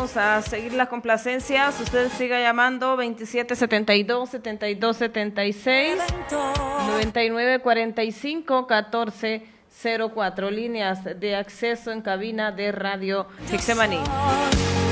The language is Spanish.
vamos a seguir las complacencias. Usted siga llamando 2772-7276, 9945-1404, líneas de acceso en cabina de Radio Getsemaní.